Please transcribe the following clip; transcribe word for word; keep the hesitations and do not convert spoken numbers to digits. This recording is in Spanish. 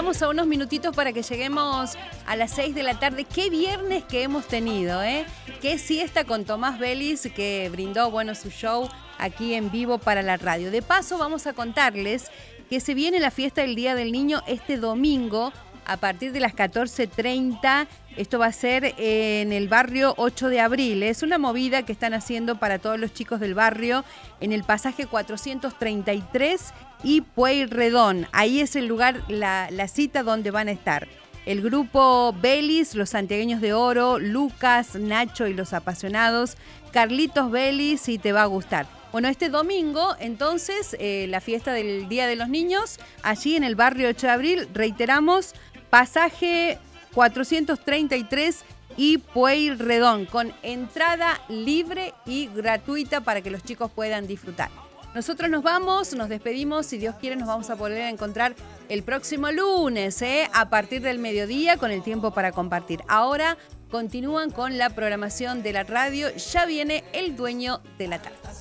estamos a unos minutitos para que lleguemos a las seis de la tarde. Qué viernes que hemos tenido, ¿eh? Qué siesta con Tomás Vélez, que brindó, bueno, su show aquí en vivo para la radio. De paso, vamos a contarles que se viene la fiesta del Día del Niño este domingo a partir de las catorce treinta. Esto va a ser en el barrio ocho de abril. Es una movida que están haciendo para todos los chicos del barrio en el pasaje cuatrocientos treinta y tres y Pueyrredón. Ahí es el lugar, la, la cita donde van a estar el grupo Vélez, los santiagueños de oro, Lucas, Nacho y los apasionados, Carlitos Vélez, y te va a gustar. Bueno, este domingo, entonces, eh, la fiesta del Día de los Niños, allí en el barrio ocho de abril, reiteramos, pasaje cuatrocientos treinta y tres y Pueyrredón, con entrada libre y gratuita para que los chicos puedan disfrutar. Nosotros nos vamos, nos despedimos, si Dios quiere nos vamos a volver a encontrar el próximo lunes, ¿eh? A partir del mediodía, con el tiempo para compartir. Ahora continúan con la programación de la radio, ya viene el dueño de la tarde.